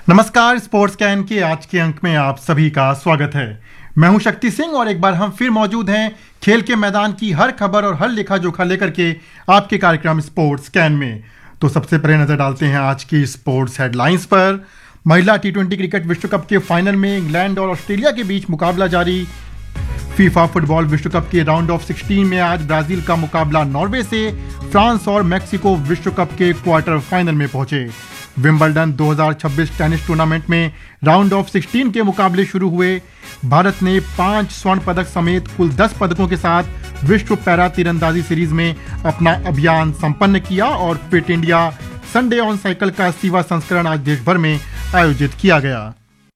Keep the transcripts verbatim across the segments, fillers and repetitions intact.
नमस्कार, sports can के आज के अंक में आप सभी का स्वागत है। मैं हूं शक्ति सिंह और एक बार हम फिर मौजूद हैं खेल के मैदान की हर खबर और हर लेखा जोखा लेकर के आपके कार्यक्रम स्पोर्ट्स कैन में। तो सबसे पहले नजर डालते हैं आज की स्पोर्ट्स हेडलाइंस पर। महिला टी ट्वेंटी क्रिकेट विश्व कप के फाइनल में इंग्लैंड और ऑस्ट्रेलिया के बीच मुकाबला जारी। फीफा फुटबॉल विश्व कप के राउंड ऑफ सोलह में आज ब्राजील का मुकाबला नॉर्वे से। फ्रांस और मैक्सिको विश्व कप के क्वार्टर फाइनल में पहुंचे। विंबलडन दो हज़ार छब्बीस टेनिस टूर्नामेंट में राउंड ऑफ सोलह के मुकाबले शुरू हुए। भारत ने पांच स्वर्ण पदक समेत कुल दस पदकों के साथ विश्व पैरा तीरंदाजी सीरीज में अपना अभियान संपन्न किया और fit India Sunday on cycle का अस्सीवां संस्करण आज देश भर में आयोजित किया गया।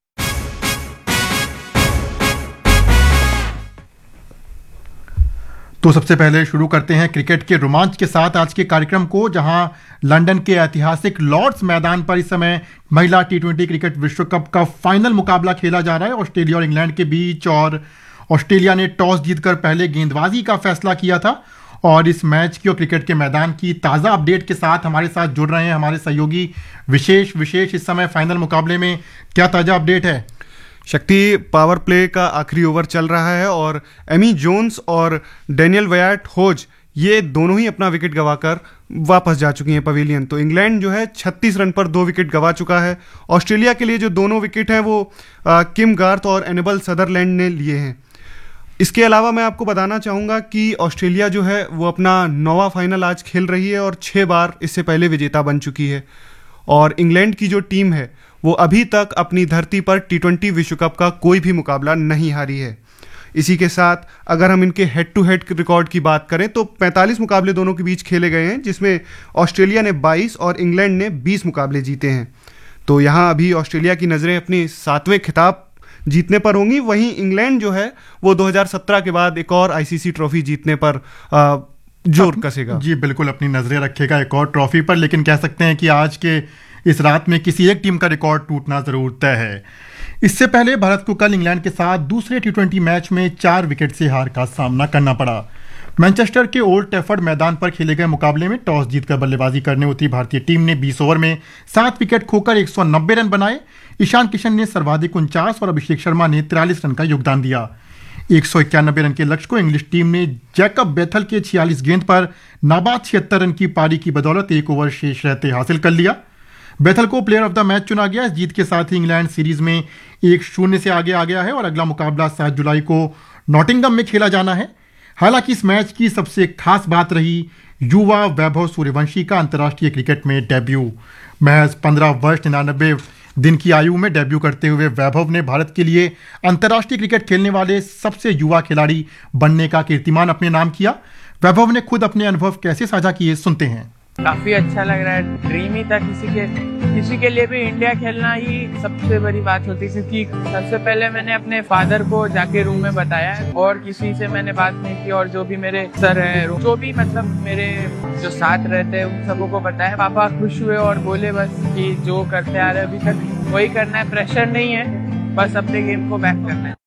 तो सबसे पहले शुरू करते हैं क्रिकेट के रोमांच के साथ आज के कार्यक्रम को, जहां लंदन के ऐतिहासिक लॉर्ड्स मैदान पर इस समय महिला टी ट्वेंटी क्रिकेट विश्व कप का फाइनल मुकाबला खेला जा रहा है ऑस्ट्रेलिया और इंग्लैंड के बीच। और ऑस्ट्रेलिया ने टॉस जीतकर पहले गेंदबाजी का फैसला किया था। और इस मैच की और क्रिकेट के मैदान की ताज़ा अपडेट के साथ हमारे साथ जुड़ रहे हैं हमारे सहयोगी विशेष विशेष इस समय फाइनल मुकाबले में क्या ताज़ा अपडेट है? शक्ति, पावर प्ले का आखिरी ओवर चल रहा है और एमी जोन्स और डेनियल वयाट होज ये दोनों ही अपना विकेट गंवाकर वापस जा चुकी हैं पवेलियन। तो इंग्लैंड जो है छत्तीस रन पर दो विकेट गंवा चुका है। ऑस्ट्रेलिया के लिए जो दोनों विकेट हैं वो आ, किम गार्थ और एनेबल सदरलैंड ने लिए हैं। इसके अलावा मैं आपको बताना चाहूँगा कि ऑस्ट्रेलिया जो है वो अपना नौवां फाइनल आज खेल रही है और छः बार इससे पहले विजेता बन चुकी है। और इंग्लैंड की जो टीम है वो अभी तक अपनी धरती पर टी ट्वेंटी विश्व कप का कोई भी मुकाबला नहीं हारी है। इसी के साथ अगर हम इनके हेड टू हेड रिकॉर्ड की बात करें तो पैंतालीस मुकाबले दोनों के बीच खेले गए हैं, जिसमें ऑस्ट्रेलिया ने बाईस और इंग्लैंड ने बीस मुकाबले जीते हैं। तो यहाँ अभी ऑस्ट्रेलिया की नज़रें अपने सातवें खिताब जीतने पर होंगी। वहीं इंग्लैंड जो है वो दो हज़ार सत्रह के बाद एक और आईसीसी ट्रॉफी जीतने पर आ, जोर कसेगा। जी बिल्कुल, अपनी नजरें रखेगा एक और ट्रॉफी पर। लेकिन कह सकते हैं कि आज के इस रात में किसी एक टीम का रिकॉर्ड टूटना जरूर तय है। इससे पहले भारत को कल इंग्लैंड के साथ दूसरे टी ट्वेंटी मैच में चार विकेट से हार का सामना करना पड़ा। मैनचेस्टर के ओल्ड ट्रैफर्ड मैदान पर खेले गए मुकाबले में टॉस जीतकर बल्लेबाजी करने उतरी भारतीय टीम ने बीस ओवर में सात विकेट खोकर एक सौ नब्बे रन बनाए। ईशान किशन ने सर्वाधिक उनचास और अभिषेक शर्मा ने तिरालीस रन का योगदान दिया। एक सौ इक्यानबे रन के लक्ष्य को इंग्लिश टीम ने जैकब बेथल के छियालीस गेंद पर नाबाद छिहत्तर रन की पारी की बदौलत एक ओवर शेष रहते हासिल कर लिया। बेथल को प्लेयर ऑफ द मैच चुना गया। इस जीत के साथ ही इंग्लैंड सीरीज में एक शून्य से आगे आ गया है और अगला मुकाबला सात जुलाई को नॉटिंगम में खेला जाना है। हालांकि इस मैच की सबसे खास बात रही युवा वैभव सूर्यवंशी का अंतर्राष्ट्रीय क्रिकेट में डेब्यू। महज पंद्रह वर्ष निन्यानबे दिन की आयु में डेब्यू करते हुए वैभव ने भारत के लिए अंतर्राष्ट्रीय क्रिकेट खेलने वाले सबसे युवा खिलाड़ी बनने का कीर्तिमान अपने नाम किया। वैभव ने खुद अपने अनुभव कैसे साझा किए, सुनते हैं। काफी अच्छा लग रहा है। ड्रीम ही था किसी के किसी के लिए भी इंडिया खेलना ही सबसे बड़ी बात होती है, क्योंकि सबसे पहले मैंने अपने फादर को जाके रूम में बताया और किसी से मैंने बात नहीं की। और जो भी मेरे सर है, जो भी मतलब मेरे जो साथ रहते हैं उन सबों को बताया। पापा खुश हुए और बोले बस कि जो करते आ रहे अभी तक वही करना है, प्रेशर नहीं है, बस अपने गेम को बैक करना है।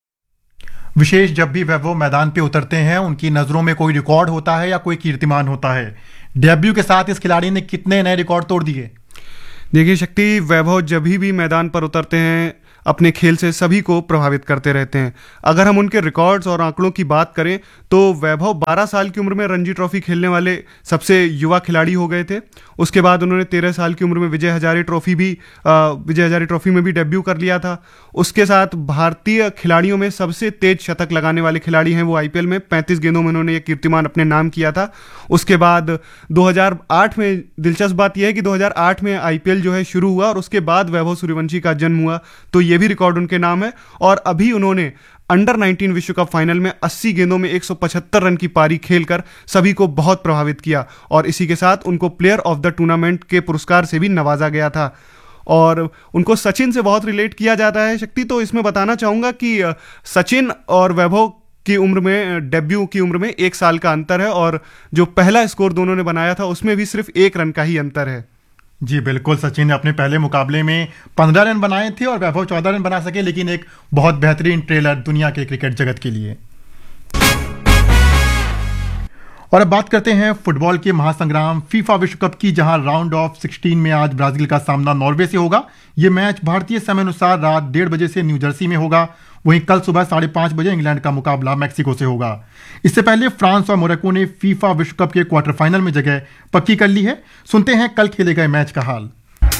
विशेष जब भी वैभव मैदान पे उतरते हैं उनकी नजरों में कोई रिकॉर्ड होता है या कोई कीर्तिमान होता है। डेब्यू के साथ इस खिलाड़ी ने कितने नए रिकॉर्ड तोड़ दिए? देखिए शक्ति, वैभव जब भी मैदान पर उतरते हैं अपने खेल से सभी को प्रभावित करते रहते हैं। अगर हम उनके रिकॉर्ड्स और आंकड़ों की बात करें तो वैभव बारह साल की उम्र में रणजी ट्रॉफी खेलने वाले सबसे युवा खिलाड़ी हो गए थे। उसके बाद उन्होंने तेरह साल की उम्र में विजय हजारे ट्रॉफी भी विजय हजारे ट्रॉफी में भी डेब्यू कर लिया था। उसके साथ भारतीय खिलाड़ियों में सबसे तेज शतक लगाने वाले खिलाड़ी हैं वो आईपीएल में, पैंतीस गेंदों में उन्होंने ये कीर्तिमान अपने नाम किया था। उसके बाद दो हज़ार आठ में, दिलचस्प बात यह है कि दो हज़ार आठ में आईपीएल जो है शुरू हुआ और उसके बाद वैभव सूर्यवंशी का जन्म हुआ, तो ये भी रिकॉर्ड उनके नाम है। और अभी उन्होंने अंडर उन्नीस विश्व कप फाइनल में अस्सी गेंदों में एक सौ पचहत्तर रन की पारी खेलकर सभी को बहुत प्रभावित किया और इसी के साथ उनको प्लेयर ऑफ द टूर्नामेंट के पुरस्कार से भी नवाजा गया था। और उनको सचिन से बहुत रिलेट किया जाता है शक्ति। तो इसमें बताना चाहूंगा कि सचिन और वैभव की उम्र में, डेब्यू की उम्र में एक साल का अंतर है और जो पहला स्कोर दोनों ने बनाया था उसमें भी सिर्फ एक रन का ही अंतर है। जी बिल्कुल, सचिन ने अपने पहले मुकाबले में पंद्रह रन बनाए थे और वैभव चौदह रन बना सके, लेकिन एक बहुत बेहतरीन ट्रेलर दुनिया के क्रिकेट जगत के लिए। और अब बात करते हैं फुटबॉल के महासंग्राम फीफा विश्व कप की, जहां राउंड ऑफ सिक्सटीन में आज ब्राजील का सामना नॉर्वे से होगा। ये मैच भारतीय समय अनुसार रात डेढ़ बजे से न्यू जर्सी में होगा। वहीं कल सुबह साढ़े पांच बजे इंग्लैंड का मुकाबला मैक्सिको से होगा। इससे पहले फ्रांस और मोरक्को ने फीफा विश्व कप के क्वार्टर फाइनल में जगह पक्की कर ली है। सुनते हैं कल खेले गए मैच का हाल।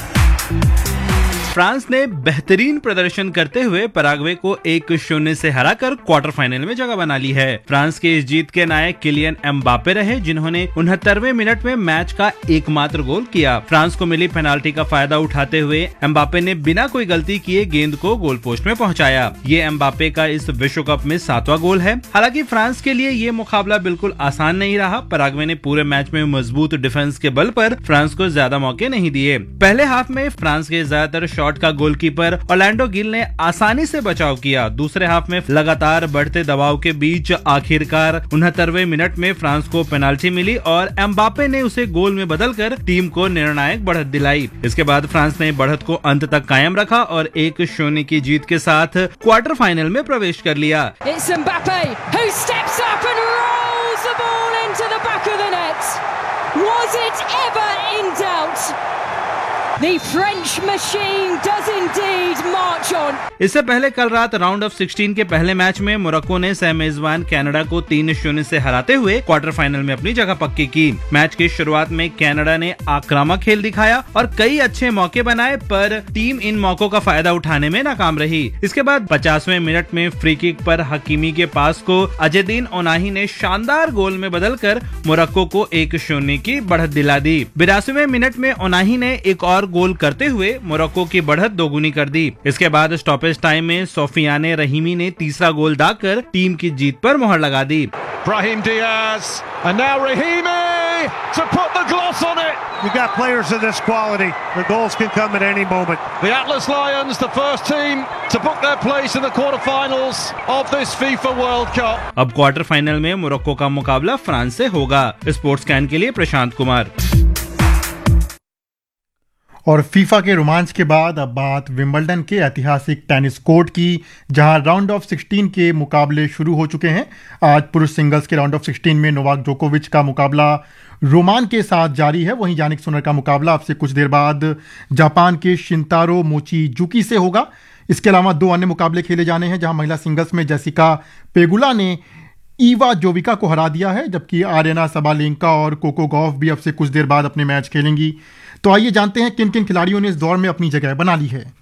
फ्रांस ने बेहतरीन प्रदर्शन करते हुए पराग्वे को एक शून्य से हराकर क्वार्टर फाइनल में जगह बना ली है। फ्रांस के इस जीत के नायक किलियन एम्बापे रहे, जिन्होंने उनहत्तरवें मिनट में मैच का एकमात्र गोल किया। फ्रांस को मिली पेनाल्टी का फायदा उठाते हुए एम्बापे ने बिना कोई गलती किए गेंद को गोल पोस्ट में पहुंचाया। ये एम्बापे का इस विश्व कप में सातवां गोल है। हालांकि फ्रांस के लिए ये मुकाबला बिल्कुल आसान नहीं रहा। पराग्वे ने पूरे मैच में मजबूत डिफेंस के बल पर फ्रांस को ज्यादा मौके नहीं दिए। पहले हाफ में फ्रांस के ज्यादातर शॉट का गोलकीपर ऑर्लैंडो गिल ने आसानी से बचाव किया। दूसरे हाफ में लगातार बढ़ते दबाव के बीच आखिरकार उनहत्तरवें मिनट में फ्रांस को पेनाल्टी मिली और एम्बापे ने उसे गोल में बदलकर टीम को निर्णायक बढ़त दिलाई। इसके बाद फ्रांस ने बढ़त को अंत तक कायम रखा और एक शून्य की जीत के साथ क्वार्टर फाइनल में प्रवेश कर लिया। It's Mbappe who steps up and rolls the ball into the back of the net. Was it ever in doubt? The French machine does indeed march on. इससे पहले कल रात राउंड ऑफ सिक्सटीन के पहले मैच में Morocco ने सह मेजबान कनाडा को तीन शून्य से हराते हुए क्वार्टर फाइनल में अपनी जगह पक्की की। मैच की शुरुआत में कनाडा ने आक्रामक खेल दिखाया और कई अच्छे मौके बनाए, पर टीम इन मौकों का फायदा उठाने में नाकाम रही। इसके बाद पचासवें मिनट में फ्री किक पर हकीमी के पास को अजयदीन ओनाही ने शानदार गोल में बदलकर मोरक्को को एक शून्य की बढ़त दिला दी। बिरासीवें मिनट में ओनाही ने एक और गोल करते हुए मोरक्को की बढ़त दोगुनी कर दी। इसके बाद स्टॉपेज टाइम में सोफियाने रहीमी ने तीसरा गोल दागकर टीम की जीत पर मोहर लगा दी। Brahim Diaz and now Rahimi to put the gloss on it. You got players of this quality. The goals can come at any moment. The Atlas Lions, the first team to book their place in the quarterfinals of this FIFA World Cup. अब quarter final में Morocco का मुकाबला France से होगा। Sports can के लिए प्रशांत कुमार। और FIFA के रोमांच के बाद अब बात विंबलडन के ऐतिहासिक टेनिस कोर्ट की, जहां राउंड ऑफ सिक्सटीन के मुकाबले शुरू हो चुके हैं। आज पुरुष सिंगल्स के राउंड ऑफ सिक्सटीन में नोवाक जोकोविच का मुकाबला रोमान के साथ जारी है। वहीं यानिक सिनर का मुकाबला अब से कुछ देर बाद जापान के शिंतारो मोचिजुकी से होगा। इसके अलावा दो अन्य मुकाबले खेले जाने हैं, जहां महिला सिंगल्स में जेसिका पेगुला ने ईवा जोविका को हरा दिया है, जबकि आर्यना सबालेंका और कोको गॉफ भी अब से कुछ देर बाद अपने मैच खेलेंगी। तो आइए जानते हैं किन किन खिलाड़ियों ने इस दौर में अपनी जगह बना ली है।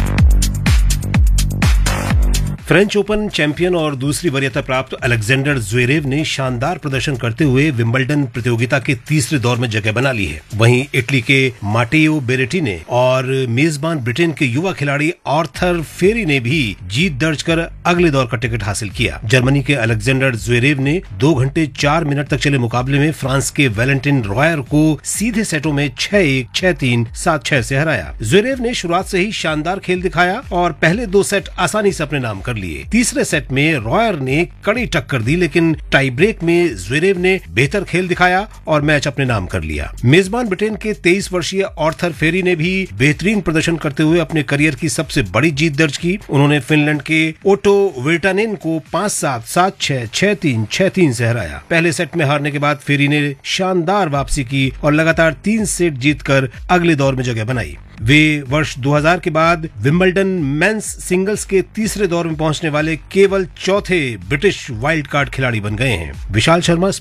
फ्रेंच ओपन चैंपियन और दूसरी वरीयता प्राप्त अलेक्जेंडर ज़्वेरेव ने शानदार प्रदर्शन करते हुए विंबलडन प्रतियोगिता के तीसरे दौर में जगह बना ली है। वहीं इटली के माटेओ बेरेटिनी और मेजबान ब्रिटेन के युवा खिलाड़ी आर्थर फेरी ने भी जीत दर्ज कर अगले दौर का टिकट हासिल किया। जर्मनी के अलेक्जेंडर ज़्वेरेव ने दो घंटे चार मिनट तक चले मुकाबले में फ्रांस के वैलेंटिन रॉयर को सीधे सेटों में छह एक, छह तीन, सात छह से हराया। ज़्वेरेव ने शुरुआत से ही शानदार खेल दिखाया और पहले दो सेट आसानी से अपने नाम कर लिए। तीसरे सेट में रॉयर ने कड़ी टक्कर दी, लेकिन टाई ब्रेक में ज़्वेरेव ने बेहतर खेल दिखाया और मैच अपने नाम कर लिया। मेजबान ब्रिटेन के तेईस वर्षीय आर्थर फेरी ने भी बेहतरीन प्रदर्शन करते हुए अपने करियर की सबसे बड़ी जीत दर्ज की। उन्होंने फिनलैंड के ओटो विर्टानेन को पांच सात, सात छह, छह तीन, छह तीन से हराया। पहले सेट में हारने के बाद फेरी ने शानदार वापसी की और लगातार तीन सेट जीतकर अगले दौर में जगह बनाई। वे वर्ष दो हज़ार के बाद विंबलडन मेंस सिंगल्स के तीसरे दौर में पहुंचने वाले केवल चौथे ब्रिटिश वाइल्ड कार्ड खिलाड़ी बन गए हैं। विशाल शर्मा।